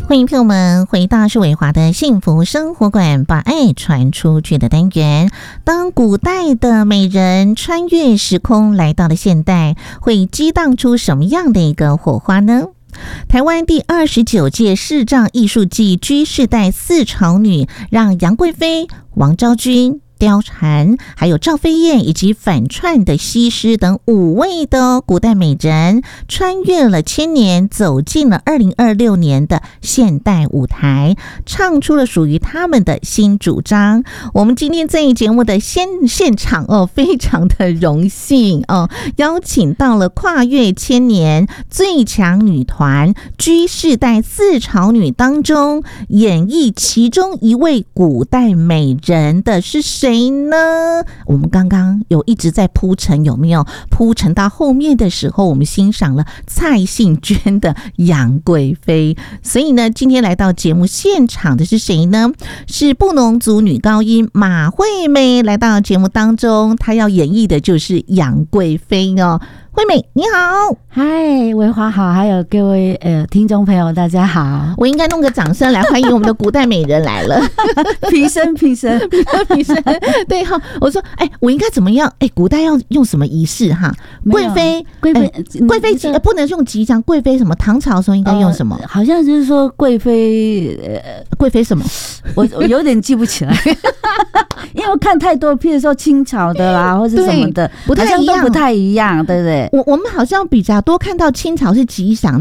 欢迎朋友们回到是伟华的幸福生活馆，把爱传出去的单元。当古代的美人穿越时空来到了现代，会激荡出什么样的一个火花呢？台湾第29届视障艺术季G世代4潮女，让杨贵妃、王昭君、貂蝉，还有赵飞燕以及反串的西施等5位的古代美人，穿越了千年，走进了2026年的现代舞台，唱出了属于他们的新主张。我们今天这一节目的现场非常的荣幸邀请到了跨越千年最强女团 G 世代4潮女当中，演绎其中一位古代美人的是谁呢？我们刚刚有一直在铺陈，有没有铺陈到后面的时候，我们欣赏了蔡幸娟的杨贵妃。所以呢，今天来到节目现场的是谁呢？是布农族女高音马惠美来到节目当中，她要演绎的就是杨贵妃哦。惠美你好。 嗨，维华好，还有各位听众朋友大家好。 我应该弄个掌声来欢迎我们的古代美人来了。 平身对哈，我说我应该怎么样？古代要用什么仪式哈？贵妃不能用吉祥，贵妃什么？唐朝的时候应该用什么？ 好像就是说贵妃什么？ 我有点记不起来。因为我看太多，譬如说清朝的啦，或者什么的， 不太一样， 好像都不太一样，对不对？ 我们好像比较多看到清朝是吉祥。